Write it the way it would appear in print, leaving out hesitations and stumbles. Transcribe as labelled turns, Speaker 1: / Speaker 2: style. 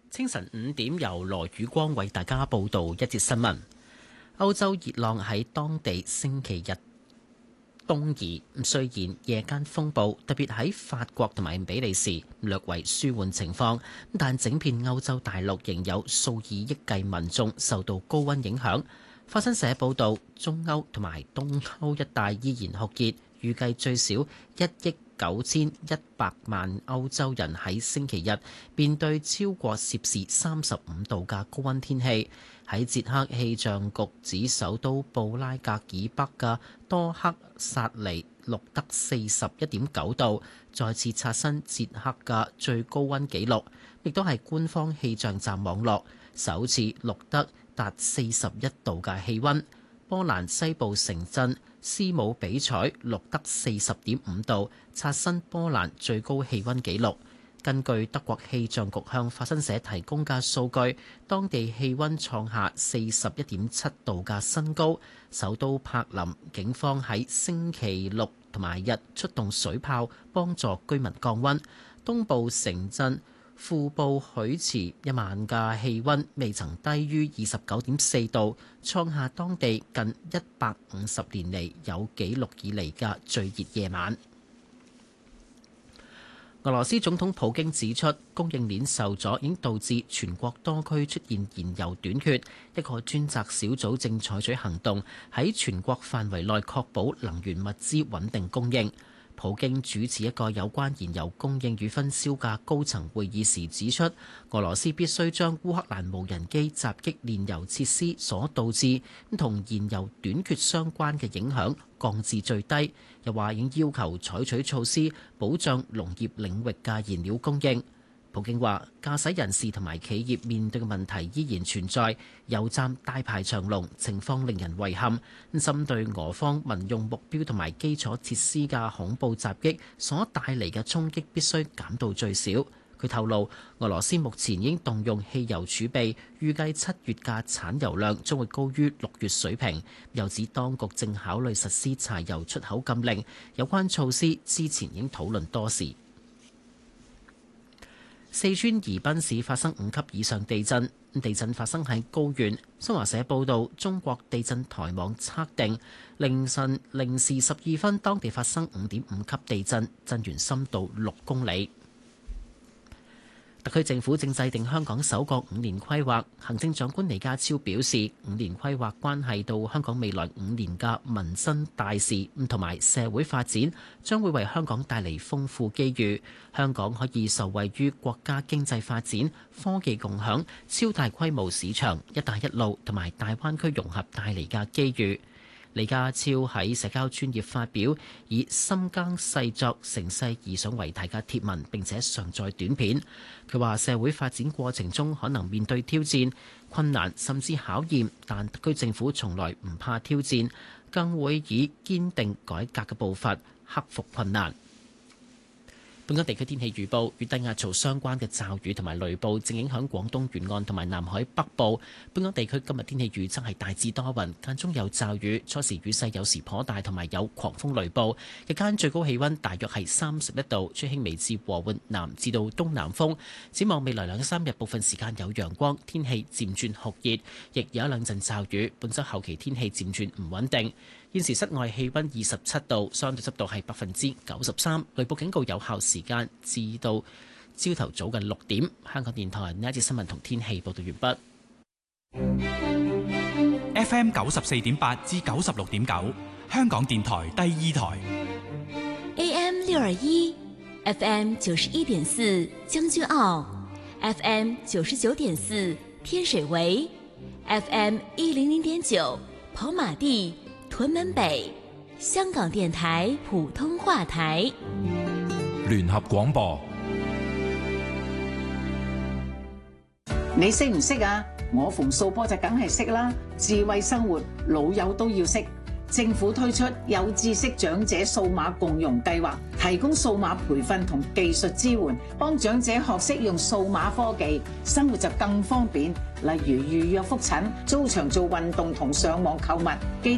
Speaker 1: 清晨5點，由羅宇光為大家報道一節新聞。歐洲熱浪喺當地星期日東移，雖然夜間風暴特別喺法國同埋比利時略為舒緩情況，但整片歐洲大陸仍有數以億計民眾受到高溫影響。法新社報道，中歐同埋東歐一帶依然酷熱，預計最少1億9100萬歐洲人喺星期日面對超過攝氏35度嘅高溫天氣。喺捷克氣象局指首都布拉格以北嘅多克薩尼錄得41.9度，再次刷新捷克嘅最高溫紀錄，亦都係官方氣象站網絡首次錄得達41度嘅氣溫。波蘭西部城鎮斯姆比采錄得40.5度，刷新波蘭最高氣溫紀錄。根據德國氣象局向法新社提供嘅數據，當地氣溫創下41.7度嘅新高。首都柏林警方喺星期六同埋日出動水炮幫助居民降溫。東部城鎮庫布許茨一晚嘅氣溫未曾低於29.4度，創下當地近150年嚟有紀錄以嚟嘅最熱夜晚。俄羅斯總統普京指出，供應鏈受阻已經導致全國多區出現燃油短缺，一個專責小組正採取行動，喺全國範圍內確保能源物資穩定供應。普京主持一個有關燃油供應與分銷嘅高層會議時指出，俄羅斯必須將烏克蘭無人機襲擊煉油設施所導致同燃油短缺相關嘅影響降至最低。又話已經要求採取措施保障農業領域嘅燃料供應。普京話，駕駛人士同埋企業面對嘅問題依然存在，油站大排長龍，情況令人遺憾。針對俄方民用目標同埋基礎設施嘅恐怖襲擊所帶嚟嘅衝擊必須減到最少。佢透露，俄羅斯目前已經動用汽油儲備，預計7月嘅產油量將會高於6月水平。又指當局正考慮實施柴油出口禁令，有關措施之前已經討論多時。四川宜賓市發生5級以上地震，地震發生喺高原。新華社報道，中國地震台網測定，凌晨0時12分，當地發生5.5級地震，震源深度6公里。特區政府正制定香港首個5年規劃，行政長官李家超表示，5年規劃關係到香港未來5年嘅民生大事同埋社會發展，將會為香港帶嚟豐富機遇。香港可以受惠於國家經濟發展、科技共享、超大規模市場、一帶一路同埋大灣區融合帶嚟嘅機遇。李家超喺社交專頁發表以深耕細作、乘勢而上為題嘅貼文，並且上載短片。佢話社會發展過程中可能面對挑戰、困難甚至考驗，但特區政府從來唔怕挑戰，更會以堅定改革嘅步伐克服困難。本港地區天氣預報，與低壓槽相關嘅驟雨同埋雷暴正影響廣東沿岸同埋南海北部。本港地區今日天氣預測係大致多雲，間中有驟雨，初時雨勢有時頗大，同埋有狂風雷暴。日間最高氣溫大約係31度，吹輕微至和緩南至到東南風。展望未來2-3日，部分時間有陽光，天氣漸轉酷熱，亦有一兩陣驟雨。本週後期天氣漸轉唔穩定。現時室外氣溫27度，相對濕度係93%，雷暴警告有效時間至到朝頭早嘅6點。香港電台呢一節新聞同天氣報道完
Speaker 2: 畢。FM 94.8至96.9，香港電台第二台。
Speaker 3: AM 621 FM 91.4將軍澳 FM 99.4天水圍 FM 100.9跑馬地屯門北，香港電台普通話台。
Speaker 2: 聯合廣播。
Speaker 4: 你識唔識啊？我馮素波就梗係識啦。智慧生活，老友都要識。政府推出有知識長者數碼共融計劃，提供數碼培訓同技術支援，幫長者學識用數碼科技，生活就更方便。例如預約覆診、租場做運動同上網購物。